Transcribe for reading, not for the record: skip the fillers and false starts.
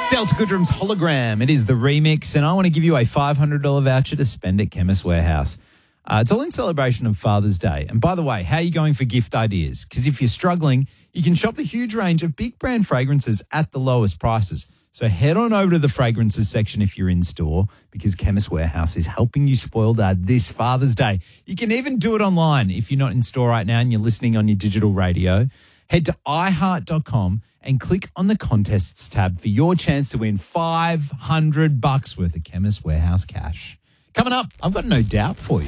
Delta Goodrum's Hologram. It is the remix, and I want to give you a $500 voucher to spend at Chemist Warehouse. It's all in celebration of Father's Day. And by the way, how are you going for gift ideas? Because if you're struggling, you can shop the huge range of big brand fragrances at the lowest prices. So head on over to the fragrances section if you're in store, because Chemist Warehouse is helping you spoil Dad this Father's Day. You can even do it online if you're not in store right now and you're listening on your digital radio. Head to iHeart.com and click on the contests tab for your chance to win $500 worth of Chemist Warehouse cash. Coming up, I've got no doubt for you.